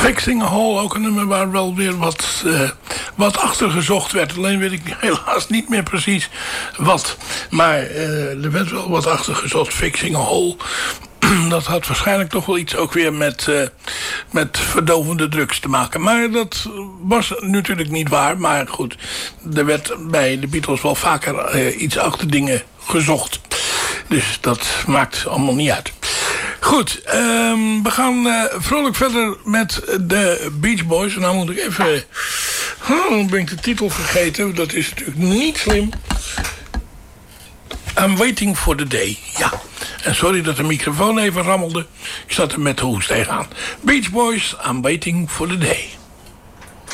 Fixing a Hole, ook een nummer waar wel weer wat achter gezocht werd. Alleen weet ik helaas niet meer precies wat. Maar er werd wel wat achter gezocht. Fixing a Hole. Dat had waarschijnlijk toch wel iets ook weer met verdovende drugs te maken. Maar dat was natuurlijk niet waar. Maar goed, er werd bij de Beatles wel vaker iets achter dingen gezocht. Dus dat maakt allemaal niet uit. Goed, we gaan vrolijk verder met de Beach Boys. En nou moet ik even... dan ben ik de titel vergeten. Dat is natuurlijk niet slim. I'm Waiting for the Day. Ja. En sorry dat de microfoon even rammelde. Ik zat er met de hoest tegenaan. Beach Boys, I'm Waiting for the Day.